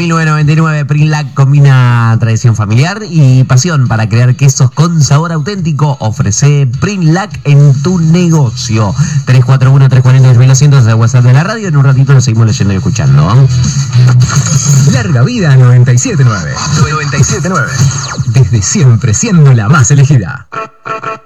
1999, Prinlac combina tradición familiar y pasión para crear quesos con sabor auténtico. Ofrece Prinlac en tu negocio. 341-340-2200 es el WhatsApp de la radio. En un ratito lo seguimos leyendo y escuchando. Larga vida 97.9. 97.9. Desde siempre siendo la más elegida.